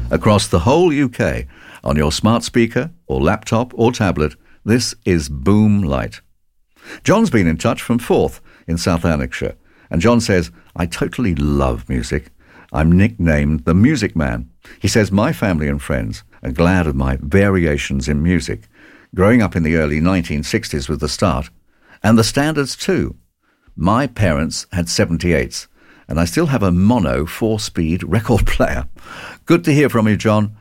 across the whole UK on your smart speaker or laptop or tablet. This is Boom Light. John's been in touch from Forth in South Lanarkshire, and John says, I totally love music. I'm nicknamed the Music Man. He says, my family and friends are glad of my variations in music, growing up in the early 1960s with the start, and the standards too. My parents had 78s, and I still have a mono 4-speed record player. Good to hear from you, John.